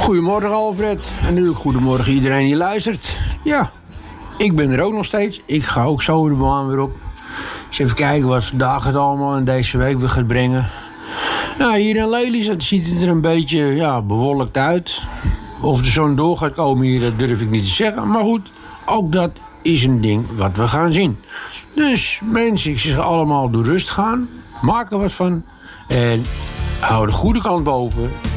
Goedemorgen Alfred. En nu goedemorgen iedereen die luistert. Ja, ik ben er ook nog steeds. Ik ga ook zo de baan weer op. Dus even kijken wat vandaag het allemaal in deze week weer gaat brengen. Nou, hier in Lelystad ziet het er een beetje bewolkt uit. Of de zon door gaat komen hier, dat durf ik niet te zeggen. Maar goed, ook dat is een ding wat we gaan zien. Dus mensen, ik zeg allemaal door rust gaan. Maak er wat van. En hou de goede kant boven.